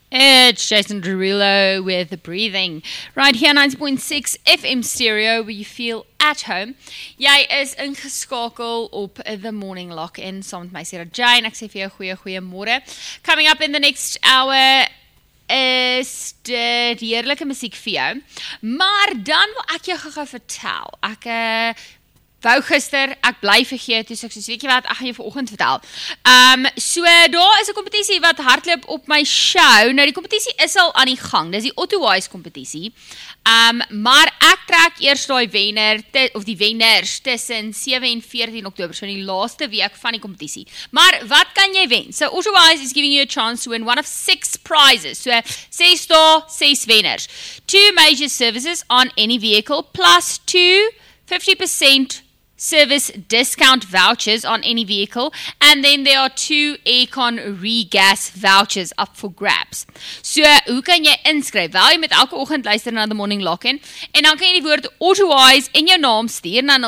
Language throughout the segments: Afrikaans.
It's Jason Derulo with Breathing. Right here, 90.6 FM stereo, where you feel at home. Jy is ingeskakel op The Morning Lock-in, saam met my Sarah Jane. Ek sê vir jou goeiemôre. Coming up in the next hour is dit heerlike musiek vir jou. Maar dan wil ek jou gou vertel. Ek wou gister, ek bly vergeet, dus ek soos, weet jy wat, ek gaan jou vanoggend vertel. So, daar is 'n kompetisie wat hardloop op my show. Nou, die kompetisie is al aan die gang, dis die Otto-wise kompetisie. Maar ek trek eers die wenner, of die wenners, tussen 7 en 14 Oktober, so in die laaste week van die kompetisie. Maar, wat kan jy wen? So, Otto-wise is giving you a chance to win one of 6 prizes. So, 6 daar, 6 wenners. 2 major services on any vehicle, plus 2 50% service discount vouchers on any vehicle, and then there are 2 Aircon regas vouchers up for grabs. So, hoe kan jy inskryf? Wel, jy met elke oggend luister na The Morning Lock-in, en dan kan jy die woord Otto-wise in jou naam stuur na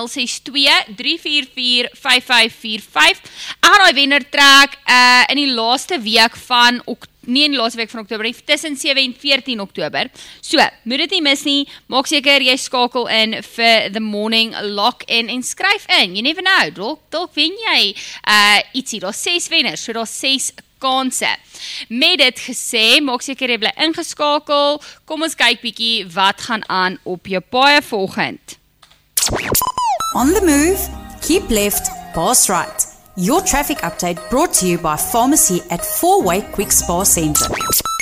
062-344-5545. Ek gaan die wenner trek in die laaste week van nie in die laaste week van Oktober, nie, tussen 7 en 14 Oktober. So, moet dit nie mis nie, maak seker jy skakel in vir The Morning Lock-in en skryf in, you never know, dalk wen jy ietsie, daar 6 wenners, so daar 6 kanse. Met dit gesê, maak seker jy bly ingeskakel, kom ons kyk bietjie wat gaan aan op jou paaie volgend. On the move, keep left, pass right. Your traffic update brought to you by Pharmacy at 4-Way Quick Spa Centre.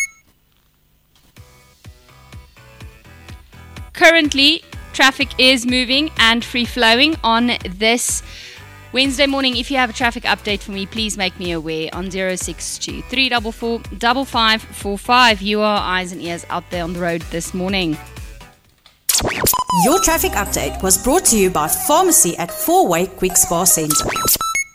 Currently, traffic is moving and free-flowing on this Wednesday morning. If you have a traffic update for me, please make me aware on 062 344 5545. You are eyes and ears out there on the road this morning. Your traffic update was brought to you by Pharmacy at 4-Way Quick Spa Centre.